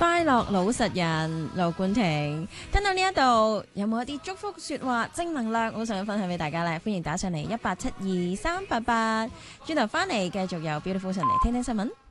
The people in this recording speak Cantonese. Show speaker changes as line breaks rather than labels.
快樂老實人盧冠廷，聽到呢一度有冇一啲祝福說話正能量好想分享俾大家呢？歡迎打上嚟18723888，轉頭翻嚟繼續有 Beautiful 上嚟聽聽新聞。